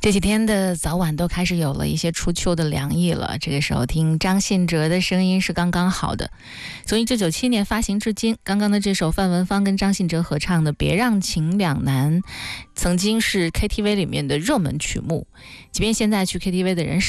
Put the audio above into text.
这几天的早晚都开始有了一些初秋的凉意了，这个时候听张信哲的声音是刚刚好的。从1997年发行至今，刚刚的这首范文芳跟张信哲合唱的《别让情两难》曾经是 KTV 里面的热门曲目，即便现在去 KTV 的人